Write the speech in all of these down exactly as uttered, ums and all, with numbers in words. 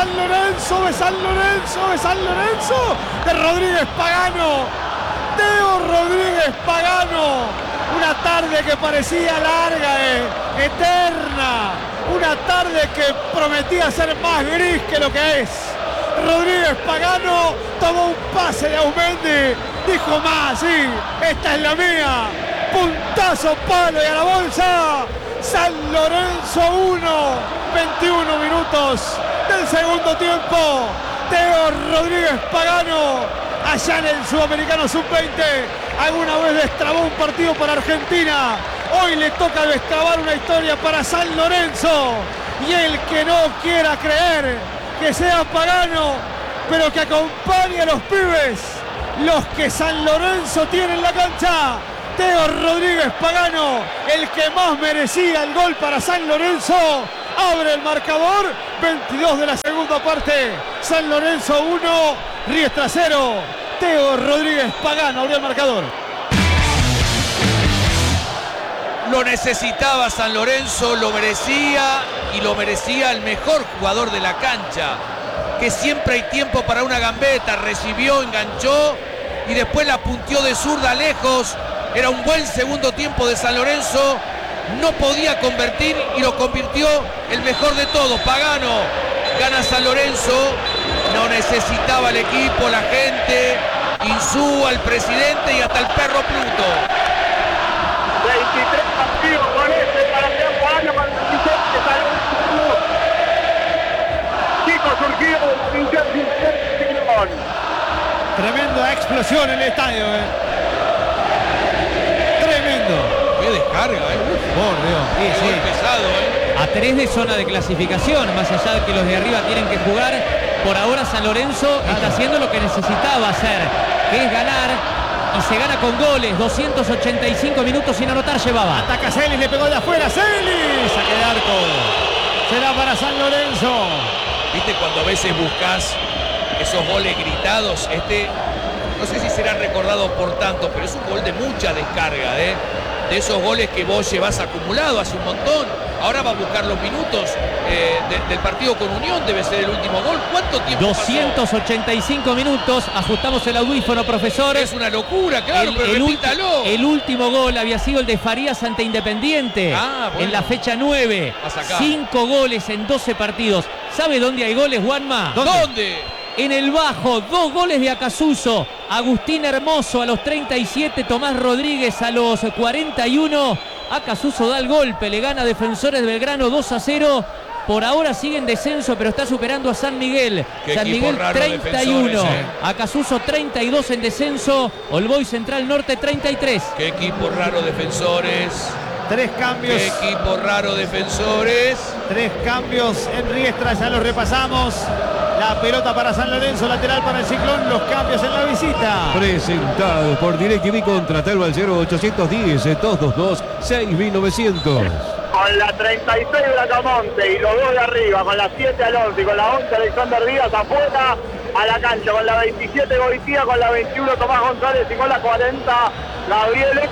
San Lorenzo, de San Lorenzo, de San Lorenzo, de Rodríguez Pagano, Teo Rodríguez Pagano. Una tarde que parecía larga, eh, eterna, una tarde que prometía ser más gris que lo que es. Rodríguez Pagano tomó un pase de Aumendi, dijo más, sí, esta es la mía, puntazo, palo y a la bolsa. San Lorenzo uno, veintiuno minutos del segundo tiempo. Teo Rodríguez Pagano, allá en el Sudamericano sub veinte, alguna vez destrabó un partido para Argentina. Hoy le toca destrabar una historia para San Lorenzo. Y el que no quiera creer que sea Pagano, pero que acompañe a los pibes, los que San Lorenzo tiene en la cancha. Teo Rodríguez Pagano, el que más merecía el gol para San Lorenzo, abre el marcador. Veintidós de la segunda parte. San Lorenzo uno, Riestra cero. Teo Rodríguez Pagano abrió el marcador. Lo necesitaba San Lorenzo, lo merecía, y lo merecía el mejor jugador de la cancha. Que siempre hay tiempo para una gambeta. Recibió, enganchó y después la punteó de zurda lejos. Era un buen segundo tiempo de San Lorenzo. No podía convertir y lo convirtió el mejor de todos. Pagano. Gana San Lorenzo. No necesitaba el equipo, la gente, Insúa, el presidente y hasta el perro Pluto. veintitrés partidos con este para Teo Pagano, para el veintiséis de San Lorenzo. Chico surgido de la pintura. Tremenda explosión en el estadio, eh. Tremendo. Qué descarga, eh. Por Dios. Sí, Sí, sí. sí. Pesado, eh. A tres de zona de clasificación, más allá de que los de arriba tienen que jugar. Por ahora San Lorenzo está haciendo lo que necesitaba hacer, que es ganar, y se gana con goles. Doscientos ochenta y cinco minutos sin anotar llevaba. Ataca Celis, le pegó de afuera. Celis, saque de arco. Será para San Lorenzo. Viste cuando a veces buscas esos goles gritados, este, no sé si será recordado por tanto, pero es un gol de mucha descarga, ¿eh? De esos goles que vos llevas acumulado hace un montón. Ahora va a buscar los minutos eh, de, del partido con Unión, debe ser el último gol. ¿Cuánto tiempo doscientos ochenta y cinco minutos, ajustamos el audífono, profesor. pasó? Es una locura, claro, el, pero el, repítalo. el último gol había sido el de Farías ante Independiente, Ah, bueno. en la fecha nueve. Vas acá. Cinco goles en doce partidos. ¿Sabe dónde hay goles, Juanma? ¿Dónde? ¿Dónde? En el Bajo, dos goles de Acasuso. Agustín Hermoso a los treinta y siete, Tomás Rodríguez a los cuarenta y uno. Acasuso da el golpe, le gana a Defensores de Belgrano dos a cero. Por ahora sigue en descenso, pero está superando a San Miguel. Qué San equipo Miguel raro, treinta y uno, Defensores, eh. Acasuso treinta y dos en descenso. Olboy Central Norte treinta y tres. Qué equipo raro, Defensores. Tres cambios. Qué equipo raro, Defensores. Tres cambios en Riestra, ya los repasamos. La pelota para San Lorenzo, lateral para el Ciclón. Los cambios en la visita. Presentado por DirecTV, contratalo al cero ochocientos diez, dos dos dos, seis mil novecientos. Con la treinta y seis Bracamonte y los dos de arriba, con la siete Alonso y con la once Alexander Díaz afuera a la cancha, con la veintisiete Goitía, con la veintiuno Tomás González y con la cuarenta Gabriel.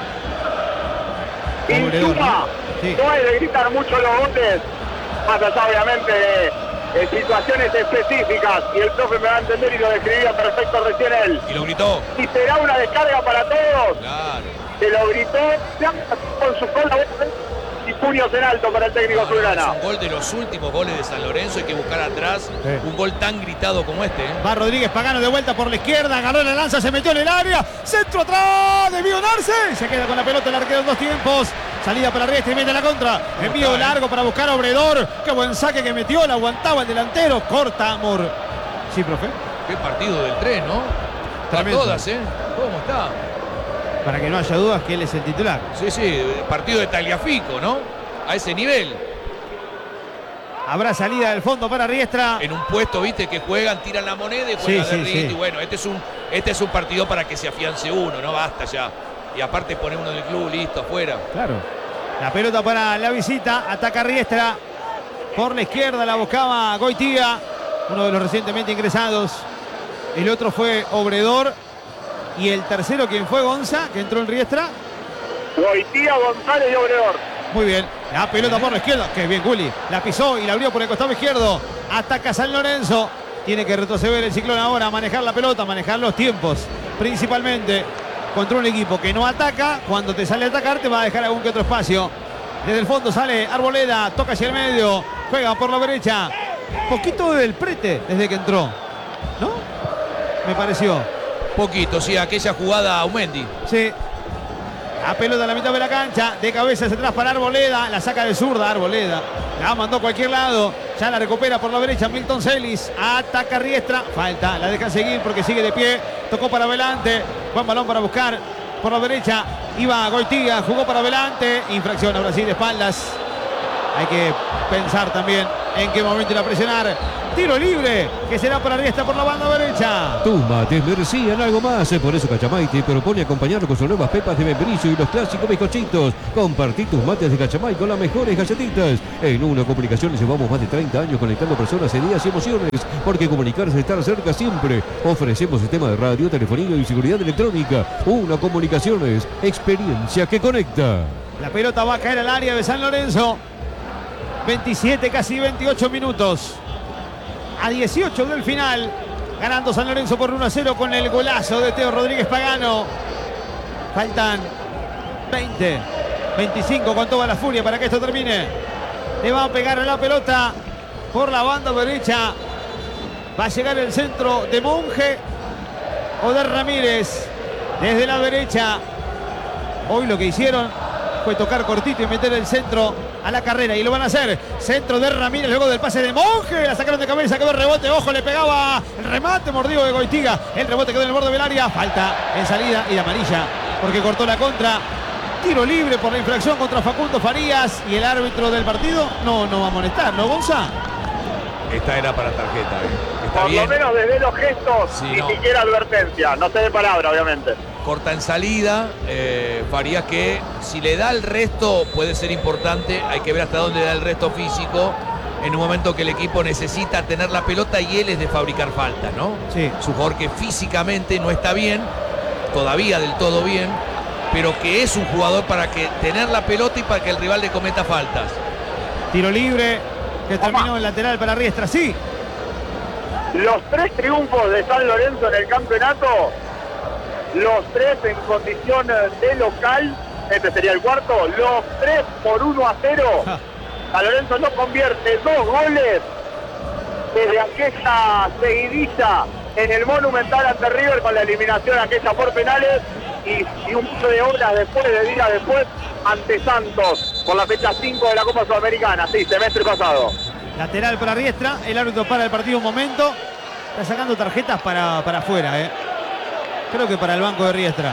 Insúa, Sí. no hay de gritar mucho los goles, más allá obviamente de, de situaciones específicas, y el profe me va a entender y lo describía perfecto recién él. Y lo gritó. Y será una descarga para todos. Claro. Se lo gritó con su cola y puños en alto para el técnico Es azulgrana. un gol de los últimos goles de San Lorenzo. Hay que buscar atrás Sí. un gol tan gritado como este, ¿eh? Va Rodríguez Pagano de vuelta por la izquierda, agarró la lanza, se metió en el área, centro atrás, debió darse, se queda con la pelota el arquero en dos tiempos, salida para Riestra y mete la contra, envío largo para buscar a Obredor, qué buen saque que metió, la aguantaba el delantero, corta Amor. Sí, profe. Qué partido del tres, ¿no? Está Tremendo. todas, ¿eh? ¿Cómo está? Para que no haya dudas que él es el titular. Sí, sí, partido de Tagliafico, ¿no? A ese nivel. Habrá salida del fondo para Riestra. En un puesto, viste, que juegan, tiran la moneda y juegan Sí, de sí, ritmo. sí. Y bueno, este es, un, este es un partido para que se afiance uno, ¿no? Basta ya. Y aparte pone uno del club, listo, afuera. Claro. La pelota para la visita, ataca Riestra. Por la izquierda la buscaba Goitía, uno de los recientemente ingresados. El otro fue Obredor. Y el tercero, quien fue Gonza, que entró en Riestra. Goitía, González y Obredor. Muy bien. La pelota por la izquierda. Que bien, Gulli. La pisó y la abrió por el costado izquierdo. Ataca San Lorenzo. Tiene que retroceder el Ciclón ahora, manejar la pelota, manejar los tiempos. Principalmente contra un equipo que no ataca. Cuando te sale a atacar te va a dejar algún que otro espacio. Desde el fondo sale Arboleda, toca hacia el medio, juega por la derecha. Poquito del prete desde que entró, ¿no? Me pareció. Poquito, sí, aquella jugada a Aumendi. Sí. La pelota a la mitad de la cancha, de cabeza hacia atrás para Arboleda, la saca de zurda Arboleda. La mandó a cualquier lado, ya la recupera por la derecha Milton Celis. Ataca Riestra, falta, la deja seguir porque sigue de pie. Tocó para adelante, buen balón para buscar por la derecha. Iba Goitiga, jugó para adelante. Infracción a Brasil de espaldas. Hay que pensar también en qué momento ir a presionar. Tiro libre, que será para Riestra por la banda derecha. Tus mates merecían algo más, por eso Cachamay te propone acompañarlo con sus nuevas pepas de membrillo y los clásicos bizcochitos. Compartí tus mates de Cachamay con las mejores galletitas. En Una Comunicaciones llevamos más de treinta años conectando personas, ideas y emociones, porque comunicarse es estar cerca siempre. Ofrecemos sistema de radio, telefonía y seguridad electrónica. Una Comunicaciones, experiencia que conecta. La pelota va a caer al área de San Lorenzo. veintisiete, casi veintiocho minutos. A dieciocho del final, ganando San Lorenzo por uno a cero con el golazo de Teo Rodríguez Pagano. Faltan veinte, veinticinco con toda la furia para que esto termine. Le va a pegar a la pelota por la banda derecha. Va a llegar el centro de Monge o de Ramírez desde la derecha. Hoy lo que hicieron fue tocar cortito y meter el centro a la carrera, y lo van a hacer. Centro de Ramírez luego del pase de Monge, la sacaron de cabeza, quedó el rebote, ojo, le pegaba el remate mordido de Goitiga, el rebote quedó en el borde del área, falta en salida y de amarilla porque cortó la contra. Tiro libre por la infracción contra Facundo Farías, y el árbitro del partido no, no va a amonestar, ¿no, Gonza? Esta era para tarjeta, ¿eh? Está Por bien. lo menos desde los gestos, Sí, ni no. siquiera advertencia, no sé de palabra, obviamente. Corta en salida, eh, Farías, que si le da el resto puede ser importante. Hay que ver hasta dónde da el resto físico en un momento que el equipo necesita tener la pelota y él es de fabricar falta, ¿no? Sí. Es un jugador que físicamente no está bien, todavía del todo bien, pero que es un jugador para que tener la pelota y para que el rival le cometa faltas. Tiro libre que terminó en lateral para Riestra, sí. Los tres triunfos de San Lorenzo en el campeonato, los tres en condición de local, este sería el cuarto, los tres por uno a cero. San Lorenzo no convierte dos goles desde aquella seguidilla en el Monumental ante River con la eliminación aquella por penales, y, y un par de horas después, de días después, ante Santos por la fecha cinco de la Copa Sudamericana, sí, semestre pasado. Lateral para Riestra, el árbitro para el partido un momento. Está sacando tarjetas para, para afuera, ¿eh? Creo que para el banco de Riestra.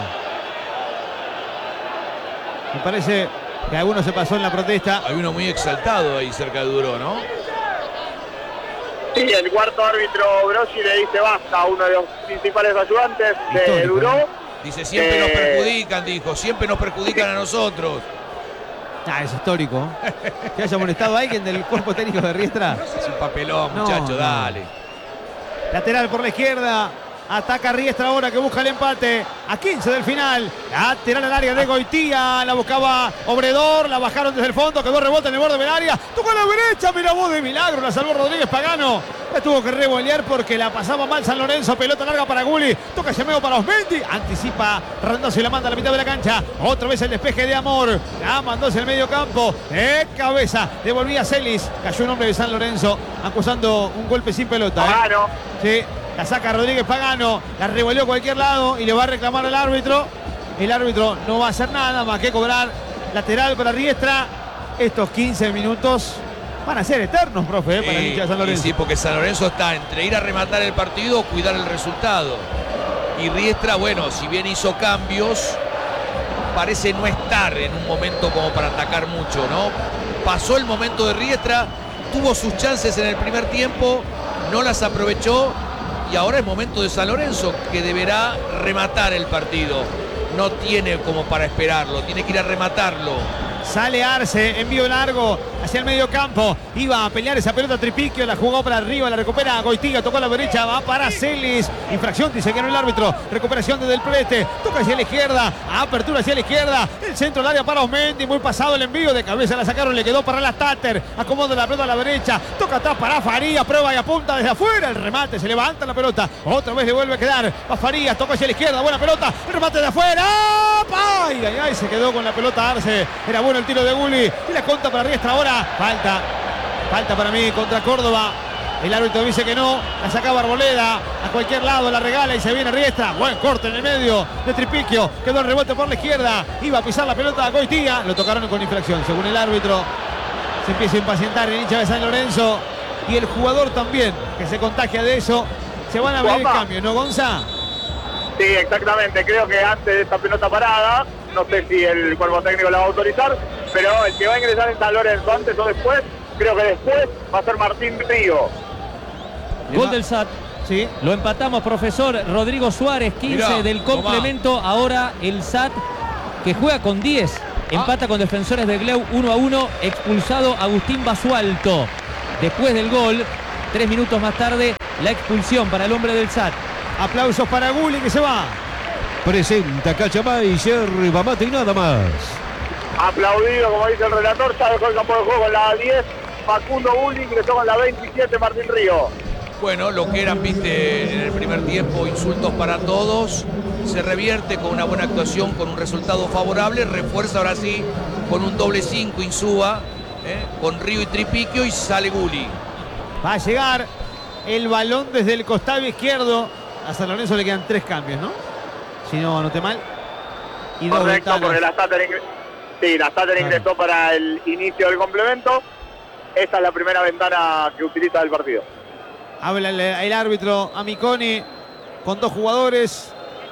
Me parece que alguno se pasó en la protesta. Hay uno muy exaltado ahí cerca de Duró, ¿no? Sí, el cuarto árbitro Grossi le dice basta a uno de los principales ayudantes de Histórico, Duró. ¿no? Dice, siempre Eh, nos perjudican, dijo, siempre nos perjudican a nosotros. Ah, es histórico. Que haya molestado a alguien del cuerpo técnico de Riestra. Es un papelón, No, muchacho, no. dale. Lateral por la izquierda. Ataca Riestra ahora, que busca el empate. A quince del final. Lateral al área de Goitía. La buscaba Obredor. La bajaron desde el fondo. Quedó rebote en el borde del área. Tocó a la derecha. Mira vos, de milagro. La salvó Rodríguez Pagano. La tuvo que revolear porque la pasaba mal San Lorenzo. Pelota larga para Gulli. Toca llameo para Osmendi. Anticipa Randazzo y la manda a la mitad de la cancha. Otra vez el despeje de Amor. La mandó hacia el medio campo. De cabeza. Devolvía Celis. Cayó un hombre de San Lorenzo. Acusando un golpe sin pelota. ¿eh? Pagano. Sí, la saca Rodríguez Pagano, la revolvió a cualquier lado y le va a reclamar al árbitro. El árbitro no va a hacer nada más que cobrar lateral para Riestra. Estos quince minutos van a ser eternos, profe, eh, para el hincha de San Y Lorenzo. sí, porque San Lorenzo está entre ir a rematar el partido o cuidar el resultado. Y Riestra, bueno, si bien hizo cambios, parece no estar en un momento como para atacar mucho, ¿no? Pasó el momento de Riestra, tuvo sus chances en el primer tiempo, no las aprovechó, y ahora es momento de San Lorenzo, que deberá rematar el partido. No tiene como para esperarlo, tiene que ir a rematarlo. Sale Arce, envío largo hacia el medio campo. Iba a pelear esa pelota Tripiquio, la jugó para arriba, la recupera Goitiga, tocó a la derecha, va para Celis. Infracción, dice que no el árbitro. Recuperación desde el Prete, toca hacia la izquierda, apertura hacia la izquierda. El centro del área para Osmendi, muy pasado el envío, de cabeza la sacaron, le quedó para la Tatter. Acomoda la pelota a la derecha, toca atrás para Farías, prueba y apunta desde afuera. El remate, se levanta la pelota, otra vez le vuelve a quedar a Farías, toca hacia la izquierda, buena pelota, el remate de afuera. ¡Ay, ay, ay! Se quedó con la pelota Arce. Era bueno el tiro de Gulli. Y la conta para Riestra ahora. Falta. Falta para mí contra Córdoba. El árbitro dice que no. La sacaba Arboleda. A cualquier lado la regala y se viene Riestra. Buen corte en el medio de Tripiquio. Quedó el rebote por la izquierda. Iba a pisar la pelota a Goitía. Lo tocaron con infracción. Según el árbitro, se empieza a impacientar el hincha de San Lorenzo. Y el jugador también, que se contagia de eso. Se van a ver el cambio, ¿no, Gonza? Sí, exactamente. Creo que antes de esta pelota parada, no sé si el cuerpo técnico la va a autorizar, pero el que va a ingresar en San Lorenzo antes o después, creo que después va a ser Martín Río. Gol del S A T. Sí. Lo empatamos, profesor. Rodrigo Suárez, quince Mirá, del complemento. Tomá. Ahora el S A T, que juega con diez. Empata ah. con Defensores de Gleu uno a uno. Expulsado Agustín Basualto. Después del gol, tres minutos más tarde, la expulsión para el hombre del S A T. Aplausos para Gulli, que se va. Presenta Cachamay, yerba mate y nada más. Aplaudido, como dice el relator, ya dejó el campo de juego con la diez. Facundo Gulli ingresó con la veintisiete, Martín Río. Bueno, lo que eran, viste, en el primer tiempo, insultos para todos, se revierte con una buena actuación, con un resultado favorable, refuerza ahora sí con un doble cinco Insúa, ¿eh? con Río y Tripiquio, y sale Gulli. Va a llegar el balón desde el costado izquierdo. A San Lorenzo le quedan tres cambios, ¿no? Si no anoté mal. Y dos Correcto, ventanas. porque la Tatter ingresó, sí, la Tatter ingresó para el inicio del complemento. Esta es la primera ventana que utiliza el partido. Habla el, el árbitro Amiconi con dos jugadores.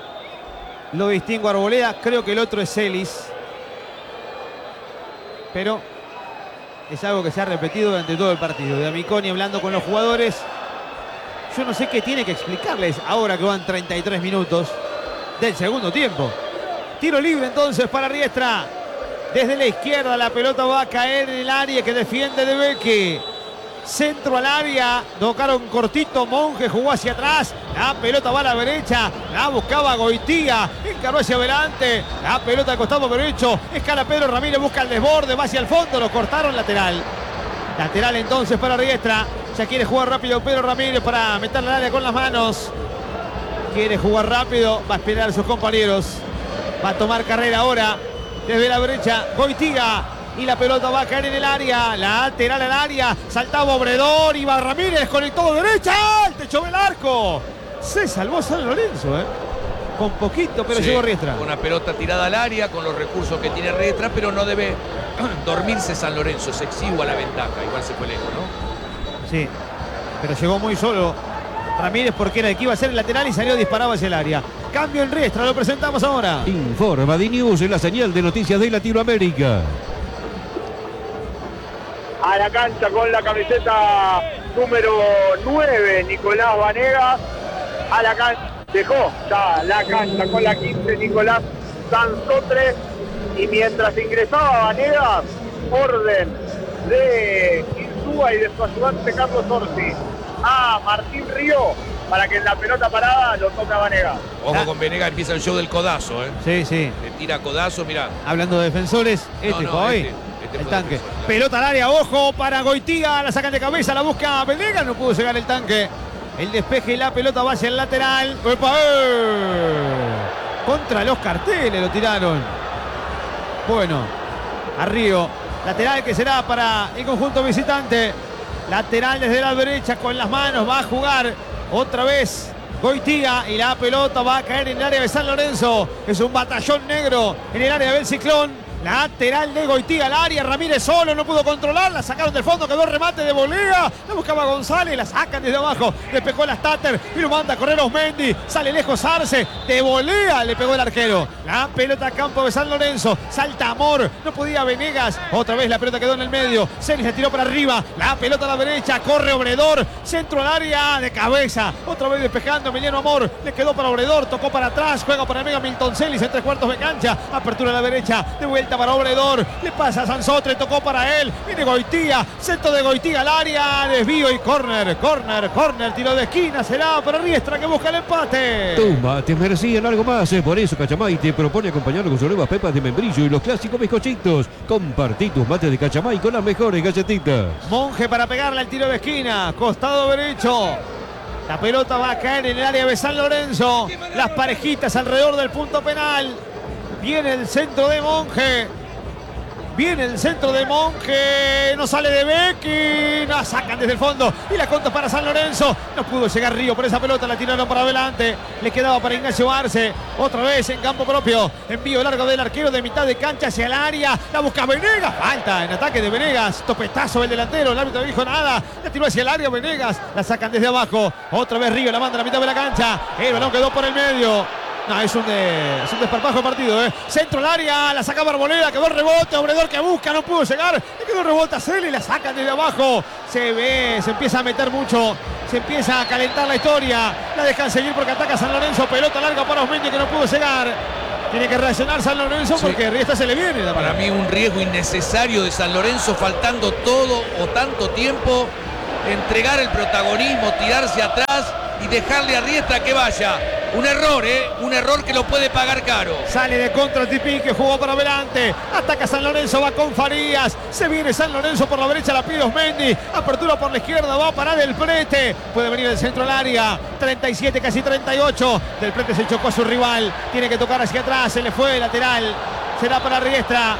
Lo distingo a Arboleda. Creo que el otro es Celis. Pero es algo que se ha repetido durante todo el partido. De Amiconi hablando con los jugadores. Yo no sé qué tiene que explicarles ahora que van treinta y tres minutos del segundo tiempo. Tiro libre entonces para Riestra. Desde la izquierda la pelota va a caer en el área que defiende De Becchi. Centro al área, tocaron cortito, Monge jugó hacia atrás, la pelota va a la derecha, la buscaba Goitía, encaró hacia adelante, la pelota al costado derecho, escala Pedro Ramírez, busca el desborde, va hacia el fondo, lo cortaron, lateral. Lateral entonces para Riestra, ya quiere jugar rápido Pedro Ramírez para meterle al área con las manos. Quiere jugar rápido, va a esperar a sus compañeros, va a tomar carrera ahora, desde la derecha, Goitía. Y la pelota va a caer en el área, lateral al área, saltaba Obredor, iba Ramírez con el todo derecha, el techo del arco. Se salvó San Lorenzo, ¿eh? Con poquito, pero sí, llegó Riestra. Una pelota tirada al área con los recursos que tiene Riestra, pero no debe dormirse San Lorenzo, es exiguo a la ventaja, igual se fue lejos, ¿no? Sí, pero llegó muy solo Ramírez porque era el que iba a ser el lateral y salió disparado hacia el área. Cambio en Riestra, lo presentamos ahora. Informa D-News en la señal de noticias de Latinoamérica. A la cancha con la camiseta número nueve, Nicolás Vanegas. A la cancha, dejó ya la cancha con la quince, Nicolás Sansotre. Y mientras ingresaba Vanegas, orden de Insúa y de su ayudante Carlos Orsi a Martín Río para que en la pelota parada lo toque a Vanegas. Ojo ah. con Vanegas, empieza el show del codazo, ¿eh? Sí, sí. Le tira codazo, mirá. Hablando de defensores, este no, fue no, hoy. este. Este El tanque. Claro. Pelota al área, ojo para Goitía, la sacan de cabeza, la busca Venegas, no pudo llegar el tanque. El despeje y la pelota va hacia el lateral. ¡Epa! Contra los carteles lo tiraron. Bueno, a Río. Lateral que será para el conjunto visitante. Lateral desde la derecha con las manos, va a jugar otra vez Goitía y la pelota va a caer en el área de San Lorenzo. Es un batallón negro en el área del Ciclón. Lateral de Goitía al área, Ramírez solo, no pudo controlar, la sacaron del fondo, quedó el remate de volea, la buscaba González, la sacan desde abajo, le pegó la Tatter y lo manda a correr Osmendi, sale lejos Arce, de volea le pegó el arquero, la pelota a campo de San Lorenzo, salta Amor, no podía Venegas, otra vez la pelota quedó en el medio, Celis le tiró para arriba, la pelota a la derecha, corre Obredor, centro al área, de cabeza, otra vez despejando Emiliano Amor, le quedó para Obredor, tocó para atrás, juega para Mega Milton Celis en tres cuartos de cancha, apertura a la derecha, de vuelta vuelta para Obredor. Le pasa a Sansotre, tocó para él. Viene Goitía, centro de Goitía al área. Desvío y córner, córner, córner. Tiro de esquina, será para Riestra que busca el empate. Tus mates merecían algo más, eh, por eso Cachamaite propone acompañarlo con sus nuevas pepas de membrillo y los clásicos bizcochitos. Compartí tus mates de Cachamay con las mejores galletitas. Monje para pegarle al tiro de esquina, costado derecho. La pelota va a caer en el área de San Lorenzo. Las parejitas alrededor del punto penal. Viene el centro de Monje. Viene el centro de Monje. No sale de Becky. La sacan desde el fondo. Y la contra para San Lorenzo. No pudo llegar Río por esa pelota. La tiraron para adelante. Le quedaba para Ignacio Arce. Otra vez en campo propio. Envío largo del arquero de mitad de cancha hacia el área. La busca Venegas. Falta en ataque de Venegas. Topetazo del delantero. El árbitro no dijo nada. La tiró hacia el área Venegas. La sacan desde abajo. Otra vez Río. La manda a la mitad de la cancha. El balón quedó por el medio. No, es un, de, es un desparpajo de partido, ¿eh? Centro al área, la saca Arboleda, quedó el rebote, Obredor que busca, no pudo llegar, le quedó el rebote a Celi, la sacan desde abajo, se ve, se empieza a meter mucho, se empieza a calentar la historia, la dejan seguir porque ataca San Lorenzo, pelota larga para Osmeña que no pudo llegar. Tiene que reaccionar San Lorenzo sí, porque Riestra se le viene. Para mí un riesgo innecesario de San Lorenzo, faltando todo o tanto tiempo, entregar el protagonismo, tirarse atrás y dejarle a Riestra que vaya. Un error, ¿eh? Un error que lo puede pagar caro. Sale de contra Tipín que jugó para adelante. Ataca San Lorenzo, va con Farías. Se viene San Lorenzo por la derecha, la pide Osmendi. Apertura por la izquierda, va a parar Del Prete. Puede venir el centro al área. treinta y siete, casi treinta y ocho. Del Prete se chocó a su rival. Tiene que tocar hacia atrás, se le fue lateral. Será para Riestra.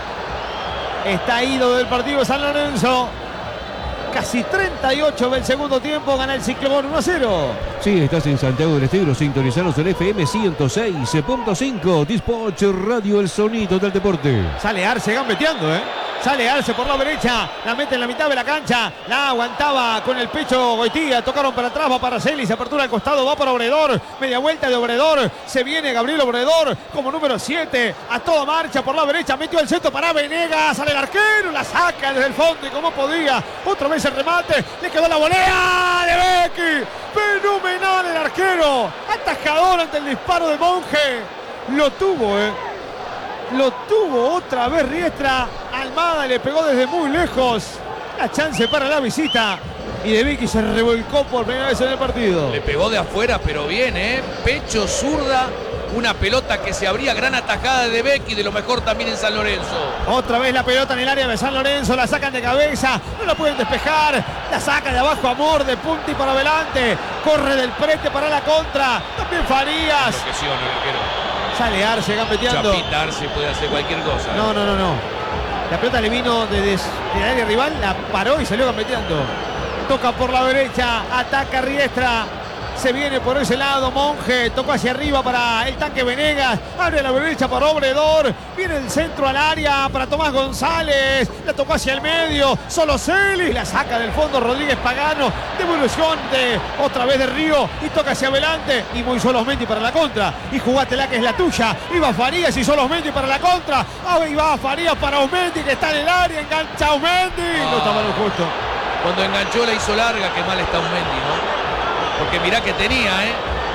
Está ido del partido San Lorenzo. Casi treinta y ocho del segundo tiempo, gana el Ciclón uno a cero. Sí, estás en Santiago del Estero, sintonizanos en F M ciento seis punto cinco, Dispatch Radio, el sonido del deporte. Sale Arce gambeteando, ¿eh? Sale Arce por la derecha, la mete en la mitad de la cancha, la aguantaba con el pecho Goitía, tocaron para atrás, va para Celis, apertura al costado, va para Obredor, media vuelta de Obredor, se viene Gabriel Obredor como número siete, a toda marcha por la derecha, metió el centro para Venegas, sale el arquero, la saca desde el fondo y como podía, otra vez el remate, le quedó la volea de Becky, fenomenal el arquero, atajador ante el disparo de Monje, lo tuvo, eh. Lo tuvo otra vez Riestra. Almada le pegó desde muy lejos. La chance para la visita. Y De Vicky se revolcó por primera vez en el partido. Le pegó de afuera, pero bien, ¿eh? Pecho, zurda. Una pelota que se abría, gran atajada de De Becky, de lo mejor también en San Lorenzo. Otra vez la pelota en el área de San Lorenzo, la sacan de cabeza, no la pueden despejar, la saca de abajo Amor, de punta y para adelante, corre Del Prete para la contra, también Farías. Enloqueció, no lo quiero. Sale Arce gambeteando. Chapita Arce puede hacer cualquier cosa. No, no, no, no. La pelota le vino desde el área rival, la paró y salió gambeteando. Toca por la derecha, ataca Riestra. Se viene por ese lado Monje, tocó hacia arriba para el tanque Venegas, abre a la derecha para Obredor, viene el centro al área para Tomás González, la tocó hacia el medio, solo Celis, la saca del fondo Rodríguez Pagano, devolución de otra vez de Río y toca hacia adelante y muy solo Osmendi para la contra y jugátela que es la tuya, iba Farías y solo Osmendi para la contra, ahí va Farías para Osmendi que está en el área, engancha Osmendi, ah, no estaba en el justo. Cuando enganchó la hizo larga, que mal está Osmendi, ¿no? Porque mirá que tenía, ¿eh?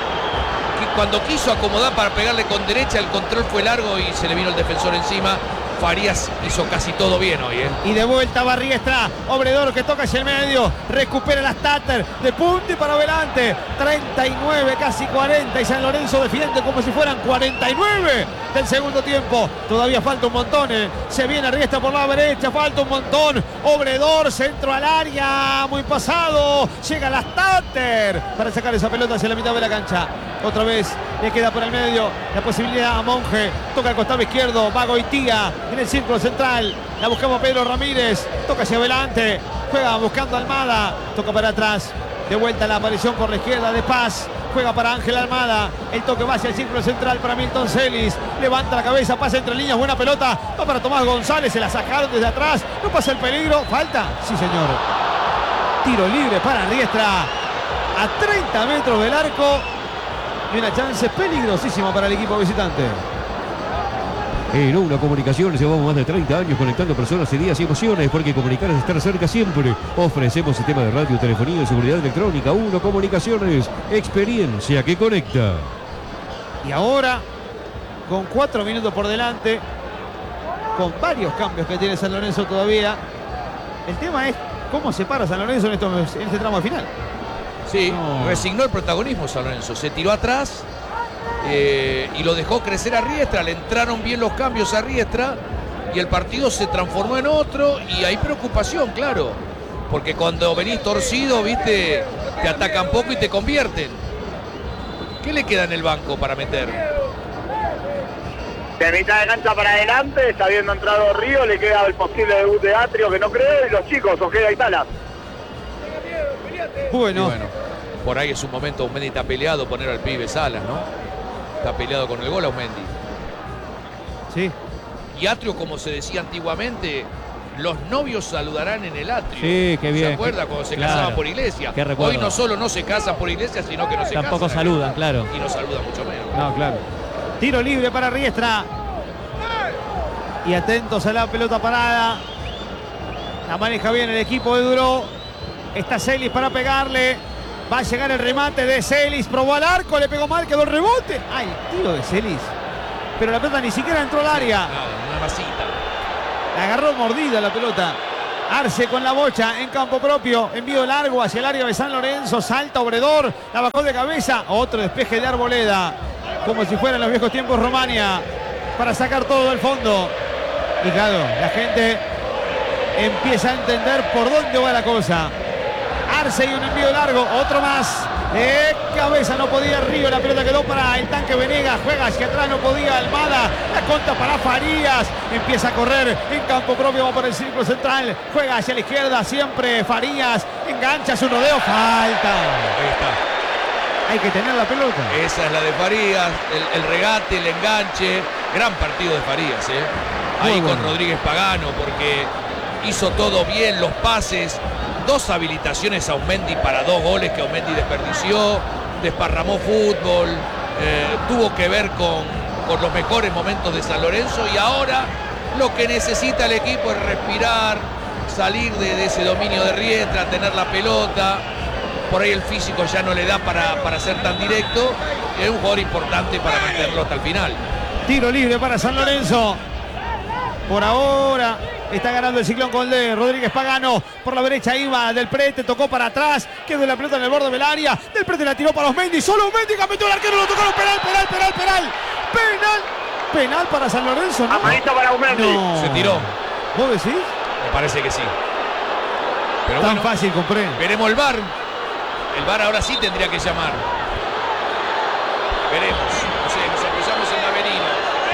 Cuando quiso acomodar para pegarle con derecha, el control fue largo y se le vino el defensor encima. Farías hizo casi todo bien hoy, ¿eh? Y de vuelta va Riestra, Obredor que toca hacia el medio, recupera las Tatter, de punta y para adelante, treinta y nueve, casi cuarenta, y San Lorenzo defiende como si fueran cuarenta y nueve del segundo tiempo. Todavía falta un montón, ¿eh? Se viene Riestra por la derecha, falta un montón. Obredor, centro al área, muy pasado, llega las Tatter para sacar esa pelota hacia la mitad de la cancha. Otra vez le queda por el medio la posibilidad a Monje, toca al costado izquierdo, va Goitía en el círculo central, la buscamos a Pedro Ramírez, toca hacia adelante, juega buscando a Almada, toca para atrás, de vuelta la aparición por la izquierda de Paz, juega para Ángel Almada, el toque va hacia el círculo central para Milton Celis, levanta la cabeza, pasa entre líneas, buena pelota, va para Tomás González, se la sacaron desde atrás, no pasa el peligro, falta, sí señor, tiro libre para Riestra, a treinta metros del arco, y una chance peligrosísima para el equipo visitante. En Una Comunicaciones llevamos más de treinta años conectando personas, ideas y emociones, porque comunicar es estar cerca siempre. Ofrecemos sistema de radio, telefonía y seguridad electrónica. Una Comunicaciones, experiencia que conecta. Y ahora, con cuatro minutos por delante, con varios cambios que tiene San Lorenzo todavía. El tema es cómo se para San Lorenzo en, esto, en este tramo final. Sí, No. resignó el protagonismo San Lorenzo, se tiró atrás eh, y lo dejó crecer a Riestra, le entraron bien los cambios a Riestra y el partido se transformó en otro y hay preocupación, claro, porque cuando venís torcido, viste, te atacan poco y te convierten. ¿Qué le queda en el banco para meter? De mitad de cancha para adelante, ya habiendo entrado Río, le queda el posible debut de Atrio, que no creo, y los chicos, Ojeda y Salas. Bueno, Y bueno, por ahí es un momento, Aumendi está peleado, poner al pibe Salas, ¿no? Está peleado con el gol Aumendi. sí. Y Atrio, como se decía antiguamente, los novios saludarán en el atrio. Sí, qué bien. ¿Se acuerda cuando se Claro. casaban por iglesia? Qué recuerdo. Hoy no solo no se casan por iglesia, sino que no se Tampoco casan. saludan, claro. Y no saludan mucho menos. No, claro. Tiro libre para Riestra. Y atentos a la pelota parada. La maneja bien el equipo de Duró. Está Celis para pegarle. Va a llegar el remate de Celis. Probó al arco, le pegó mal, quedó el rebote. Ay, el tiro de Celis. Pero la pelota ni siquiera entró al área. Nada, una masita. La agarró mordida la pelota. Arce con la bocha en campo propio. Envío largo hacia el área de San Lorenzo. Salta Obredor. La bajó de cabeza. Otro despeje de Arboleda. Como si fueran los viejos tiempos Romania. Para sacar todo del fondo. Y claro, la gente empieza a entender por dónde va la cosa. Arce y un envío largo. Otro más. De cabeza no podía Río. La pelota quedó para el tanque Venegas. Juega hacia atrás, no podía Almada. La conta para Farías. Empieza a correr en campo propio. Va por el círculo central. Juega hacia la izquierda. Siempre Farías. Engancha su rodeo. Falta. Ahí está. Hay que tener la pelota. Esa es la de Farías. El, el regate, el enganche. Gran partido de Farías, ¿eh? Ahí Muy con bueno. Rodríguez Pagano, porque hizo todo bien, los pases. Dos habilitaciones a Aumendi para dos goles que Aumendi desperdició. Desparramó fútbol. eh, tuvo que ver con, con los mejores momentos de San Lorenzo. Y ahora lo que necesita el equipo es respirar, salir de, de ese dominio de Riestra, tener la pelota. Por ahí el físico ya no le da para, para ser tan directo. Es un jugador importante para mantenerlo hasta el final. Tiro libre para San Lorenzo. Por ahora está ganando el Ciclón con de Rodríguez Pagano. Por la derecha iba Del Prete, tocó para atrás. Quedó la pelota en el borde del área. Del Prete la tiró para Aumendi. Solo Aumendi, metió el arquero, lo tocaron. Penal, penal, penal, penal. Penal. Penal para San Lorenzo. ¿No? Amarito para Aumendi. No. Se tiró. ¿Vos decís? Me parece que sí. Pero Tan bueno, fácil, compré. veremos el V A R. El V A R ahora sí tendría que llamar. Veremos. No sé, nos apoyamos en la avenida.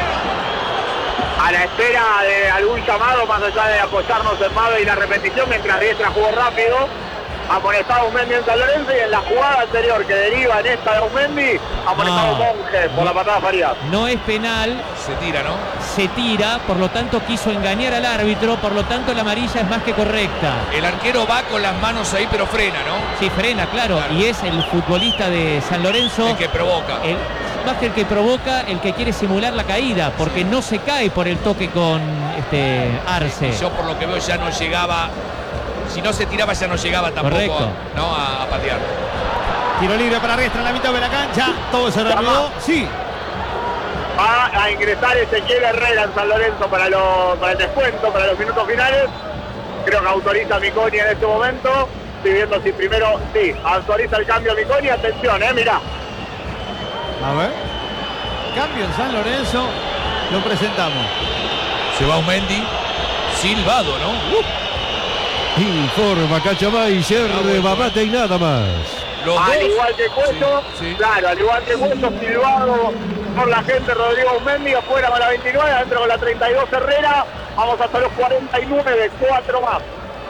A la espera de algún llamado, más allá de apoyarnos en Mave y la repetición, mientras Riestra jugó rápido. Amonestado Aumendi en San Lorenzo y en la jugada anterior que deriva en esta de Aumendi, amonestado No. Monge por la patada Farías. No es penal, Se tira, ¿no? se tira, por lo tanto quiso engañar al árbitro, por lo tanto la amarilla es más que correcta. El arquero va con las manos ahí, pero frena, ¿no? Sí, frena, claro, Claro. y es el futbolista de San Lorenzo, El que provoca. el- más que el que provoca, el que quiere simular la caída, porque no se cae por el toque con este Arce. Y yo por lo que veo ya no llegaba. Si no se tiraba ya no llegaba tampoco Correcto. ¿no? a, a patear. Tiro libre para Riestra en la mitad de la cancha. Todo se reanudó. Sí. Va a ingresar Ezequiel Herrera en San Lorenzo para, lo- para el descuento, para los minutos finales. Creo que autoriza Miconi en este momento. Estoy viendo si primero, sí, autoriza el cambio Miconi. Atención, eh, mirá. A ver. Cambio en San Lorenzo. Lo presentamos. Se va Aumendi. Silbado, ¿no? Uh, Informa Cachamay, cierre, Ah, bueno. babate y nada más. los Al dos. igual que Cuello, Sí, sí. claro, al igual que Cuello, silbado por la gente Rodrigo Aumendi, afuera con la veintinueve, adentro con la treinta y dos Herrera. Vamos hasta los cuarenta y nueve, cuatro más.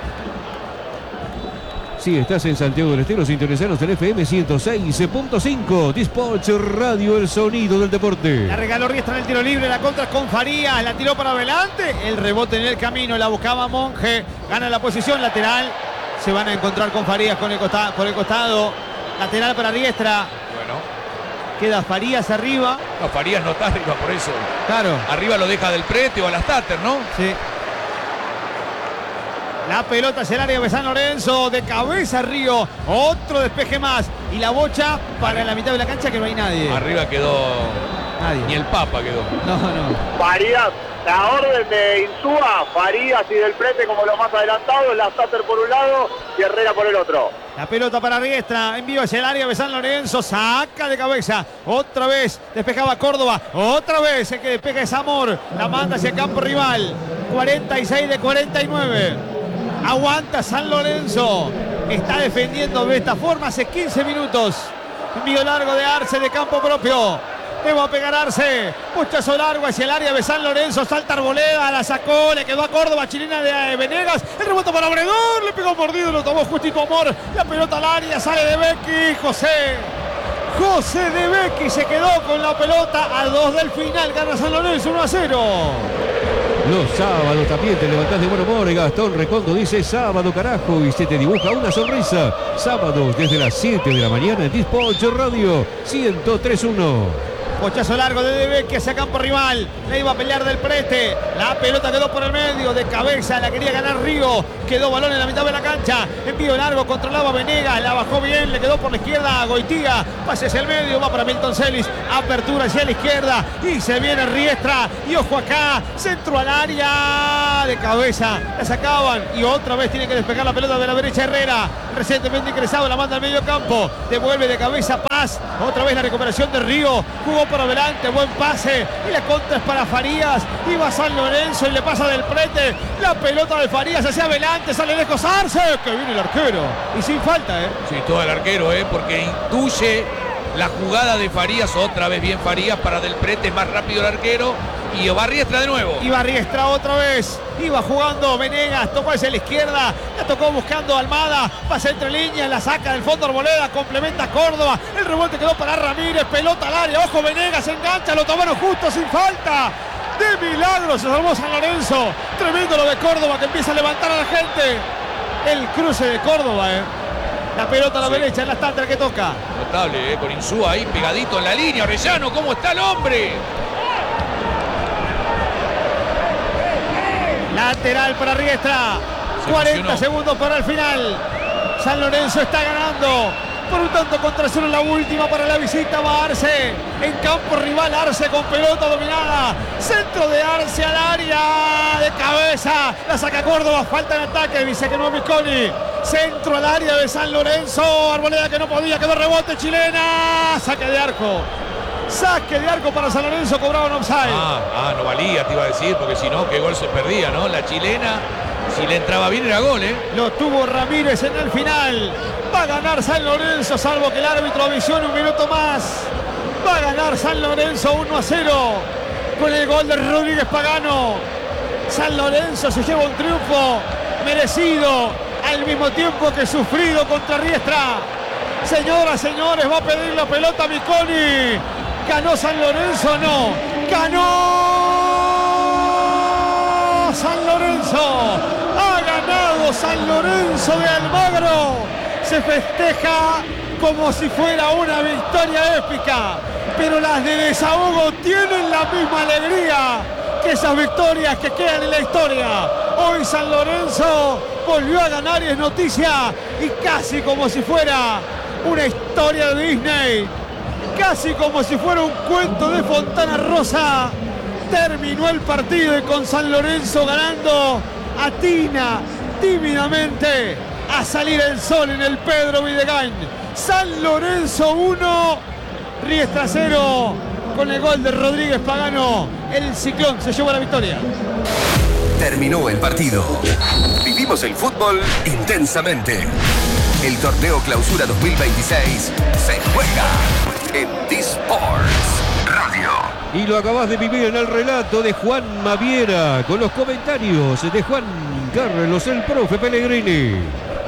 Si estás en Santiago del Estero, sintonizanos en F M ciento seis punto cinco. Dispatch Radio, el sonido del deporte. La regaló Riestra en el tiro libre, la contra con Farías, la tiró para adelante, el rebote en el camino, la buscaba Monge, gana la posición lateral, se van a encontrar con Farías con el costa- por el costado, lateral para Riestra, Bueno, queda Farías arriba, no, Farías no está arriba por eso. claro, Arriba lo deja Del Prete o a las Tater, ¿no? sí. La pelota hacia el área de San Lorenzo, de cabeza Río, otro despeje más, y la bocha para la mitad de la cancha que no hay nadie. Arriba quedó. Nadie. Ni el Papa quedó. No, no. Farías, La orden de Insúa, Farías y Del Prete como los más adelantados, la Sater por un lado y Herrera por el otro. La pelota para Riestra, envío hacia el área de San Lorenzo, saca de cabeza, otra vez despejaba Córdoba, otra vez el que despeja es Amor, la manda hacia el campo rival, cuarenta y seis de cuarenta y nueve, aguanta San Lorenzo, está defendiendo de esta forma hace quince minutos, envío largo de Arce de campo propio. Debo a pegar Arce, puchazo largo hacia el área de San Lorenzo, salta Arboleda, la sacó, le quedó a Córdoba, chilena de Venegas, el rebote para Obredor, le pegó mordido, lo tomó justito Amor, la pelota al área, sale de Becky, José, José de Becky se quedó con la pelota a dos del final, gana San Lorenzo uno a cero. Los sábados también te levantás de buen humor. Gastón Recondo dice sábado carajo y se te dibuja una sonrisa. Sábados desde las siete de la mañana en Dispatch Radio ciento tres punto uno. Pochazo largo de Debeque hacia campo rival. Le iba a pelear Del Prete. La pelota quedó por el medio. De cabeza la quería ganar Río. Quedó balón en la mitad de la cancha. Envío largo, controlaba Venegas. La bajó bien. Le quedó por la izquierda a Goitía. Pase hacia el medio. Va para Milton Celis. Apertura hacia la izquierda. Y se viene Riestra. Y ojo acá. Centro al área. De cabeza. La sacaban. Y otra vez tiene que despegar la pelota de la derecha Herrera. Recientemente ingresado. La manda al medio campo. Devuelve de cabeza Paz. Otra vez la recuperación de Río. Jugó por adelante, buen pase y la contra es para Farías, iba San Lorenzo y le pasa Del Prete, la pelota de Farías hacia adelante, sale lejos Arce, que viene el arquero y sin falta, ¿eh? Sí, todo el arquero, ¿eh? Porque intuye la jugada de Farías, otra vez bien Farías para Del Prete, más rápido el arquero y va Riestra de nuevo. Iba Riestra otra vez, iba jugando Venegas, tocó hacia la izquierda, la tocó buscando Almada, pasa entre líneas, la saca del fondo Arboleda, complementa Córdoba, el rebote quedó para Ramírez, pelota al área, ojo Venegas, se engancha, lo tomaron justo sin falta. De milagro se salvó San Lorenzo, tremendo lo de Córdoba que empieza a levantar a la gente. El cruce de Córdoba, eh. La pelota a la sí. derecha, en la estándar que toca. Notable, eh, con Insúa ahí pegadito en la línea. Orellano, ¿cómo está el hombre? Lateral para Riestra. Se cuarenta emocionó. Segundos para el final. San Lorenzo está ganando. Por un tanto contra cero en la última para la visita. Va Arce. En campo rival Arce con pelota dominada. Centro de Arce al área. De cabeza. La saca Córdoba. Falta en ataque. Dice que no Miconi. Centro al área de San Lorenzo. Arboleda que no podía. Quedó rebote chilena. Saque de arco. Saque de arco para San Lorenzo, cobraba un offside. Ah, ah, no valía, te iba a decir, porque si no, qué gol se perdía, ¿no? La chilena, si le entraba bien era gol, ¿eh? Lo tuvo Ramírez en el final. Va a ganar San Lorenzo, salvo que el árbitro avisione un minuto más. Va a ganar San Lorenzo uno a cero con el gol de Rodríguez Pagano. San Lorenzo se lleva un triunfo merecido, al mismo tiempo que sufrido contra Riestra. Señoras, señores, va a pedir la pelota a Miconi. ¿Ganó San Lorenzo? No. ¡Ganó San Lorenzo! ¡Ha ganado San Lorenzo de Almagro! Se festeja como si fuera una victoria épica. Pero las de Desahogo tienen la misma alegría que esas victorias que quedan en la historia. Hoy San Lorenzo volvió a ganar y es noticia. Y casi como si fuera una historia de Disney. Casi como si fuera un cuento de Fontana Rosa. Terminó el partido y con San Lorenzo ganando, atina tímidamente a salir el sol en el Pedro Videgain. San Lorenzo uno, Riestra cero. Con el gol de Rodríguez Pagano, el Ciclón se llevó la victoria. Terminó el partido. Vivimos el fútbol intensamente. El torneo Clausura dos mil veintiséis se juega en Disports Radio. Y lo acabas de vivir en el relato de Juan Maviera, con los comentarios de Juan Carlos, el profe Pellegrini.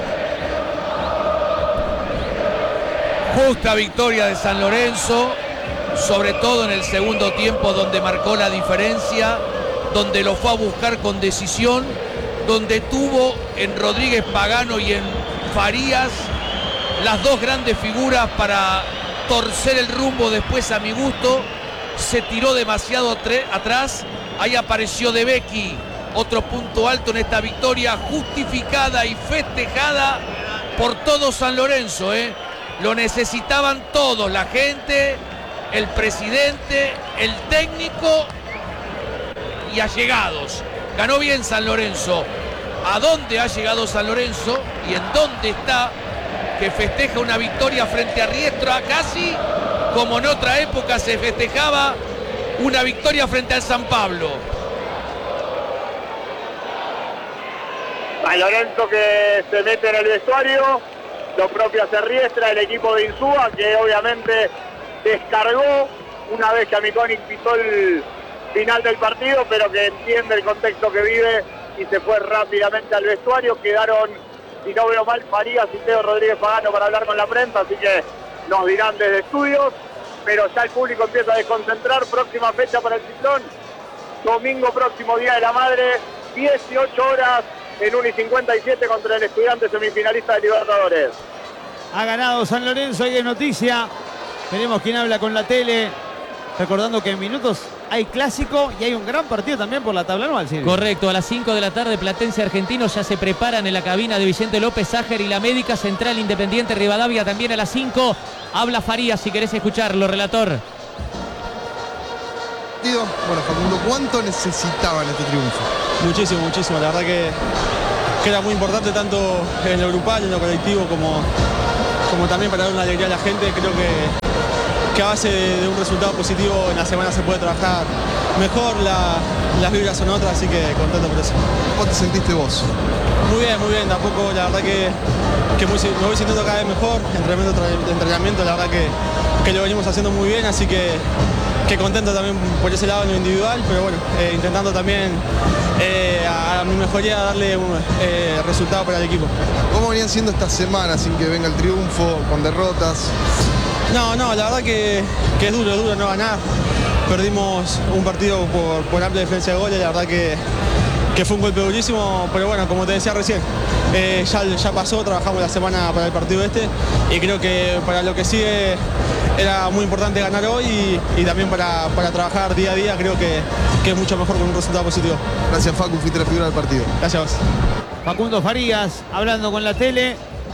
Justa victoria de San Lorenzo, sobre todo en el segundo tiempo, donde marcó la diferencia, donde lo fue a buscar con decisión, donde tuvo en Rodríguez Pagano y en Farías las dos grandes figuras para torcer el rumbo después a mi gusto. Se tiró demasiado atrás, ahí apareció De Becky, otro punto alto en esta victoria, justificada y festejada por todo San Lorenzo, ¿eh? Lo necesitaban todos, la gente, el presidente, el técnico y allegados. Ganó bien San Lorenzo. ¿A dónde ha llegado San Lorenzo y en dónde está que festeja una victoria frente a Riestra casi como en otra época se festejaba una victoria frente al San Pablo? San Lorenzo que se mete en el vestuario, lo propio hace Riestra, el equipo de Insúa, que obviamente descargó una vez que Amiconic pisó el final del partido, pero que entiende el contexto que vive y se fue rápidamente al vestuario. Quedaron, si no veo mal, Farías y Teo Rodríguez Pagano para hablar con la prensa, así que nos dirán desde estudios, pero ya el público empieza a desconcentrar. Próxima fecha para el Ciclón, domingo próximo, Día de la Madre, dieciocho horas, en uno y cincuenta y siete contra el Estudiante, semifinalista de Libertadores. Ha ganado San Lorenzo, ahí es noticia. Veremos quién habla con la tele. Recordando que en minutos hay clásico y hay un gran partido también por la tabla anual, Silvio. Correcto, a las cinco de la tarde Platense Argentinos ya se preparan en la cabina de Vicente López Ságer y la Médica Central Independiente Rivadavia también a las cinco. Habla Farías si querés escucharlo, relator. Bueno, Facundo, ¿cuánto necesitaban este triunfo? Muchísimo, muchísimo. La verdad que, que era muy importante tanto en lo grupal, en lo colectivo, como, como también para dar una alegría a la gente. Creo que, que a base de, de un resultado positivo en la semana se puede trabajar mejor, la, las vibras son otras, así que contento por eso. ¿Cómo te sentiste vos? Muy bien, muy bien. Tampoco, la verdad que, que muy, me voy sintiendo cada vez mejor. Entrenamiento tras entrenamiento, la verdad que, que lo venimos haciendo muy bien, así que que contento también por ese lado en lo individual, pero bueno, eh, intentando también eh, a, a mi mejoría darle un eh, resultado para el equipo. ¿Cómo venían siendo estas semanas sin que venga el triunfo, con derrotas? No, no, la verdad que, que es duro, es duro no ganar. Perdimos un partido por, por amplia diferencia de goles, la verdad que, que fue un golpe durísimo, pero bueno, como te decía recién, eh, ya, ya pasó, trabajamos la semana para el partido este y creo que para lo que sigue era muy importante ganar hoy y, y también para, para trabajar día a día creo que, que es mucho mejor con un resultado positivo. Gracias, Facu, fuiste la figura del partido. Gracias a vos. Facundo Farías hablando con la tele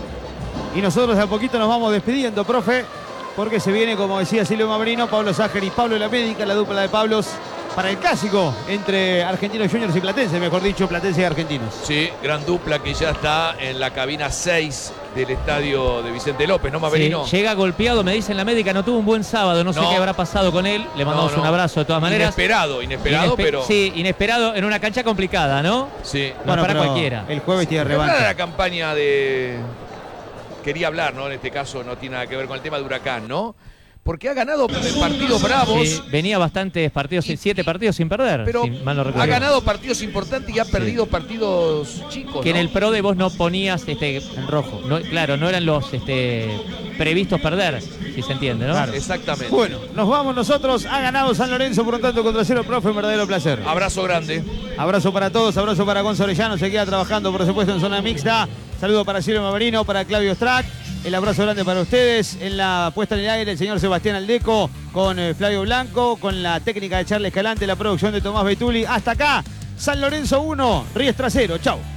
y nosotros de a poquito nos vamos despidiendo, profe, porque se viene, como decía Silvio Mabrino, Pablo Ságer y Pablo La Médica, la dupla de Pablos para el clásico entre Argentinos Juniors y Platense, mejor dicho, Platense y Argentinos. Sí, gran dupla que ya está en la cabina seis del estadio de Vicente López, ¿no, Maverino? Sí, llega golpeado, me dicen la Médica, no tuvo un buen sábado, no sé No. qué habrá pasado con él, le mandamos No, no. un abrazo de todas maneras. Inesperado, inesperado, Inespe- pero... Sí, inesperado en una cancha complicada, ¿no? Sí. No Bueno, para pero cualquiera. el jueves tiene Hablar de revancha. la campaña de... Quería hablar, ¿no? En este caso no tiene nada que ver con el tema de Huracán, ¿no? Porque ha ganado partidos bravos. Sí, venía bastantes partidos, Y- siete partidos sin perder, Pero si mal no ha recuerdo. ganado partidos importantes y ha perdido partidos chicos, Que en ¿no? el Pro de vos no ponías este, en rojo. No, claro, no eran los este, previstos perder, si se entiende, ¿no? Claro. Exactamente. Bueno, nos vamos nosotros. Ha ganado San Lorenzo por un tanto contra cero, profe, un verdadero placer. Abrazo grande. Abrazo para todos, abrazo para Gonzalo Orellano, se queda trabajando por supuesto en zona mixta. Saludo para Silvio Maverino, para Claudio Strack. El abrazo grande para ustedes. En la puesta en el aire el señor Sebastián Aldeco con eh, Flavio Blanco, con la técnica de Charles Escalante, la producción de Tomás Betuli. Hasta acá, San Lorenzo uno, Riestra cero. Chau.